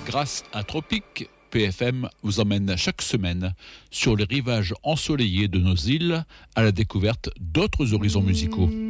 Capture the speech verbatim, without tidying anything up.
Grâce à Tropique, P F M vous emmène chaque semaine sur les rivages ensoleillés de nos îles à la découverte d'autres horizons musicaux.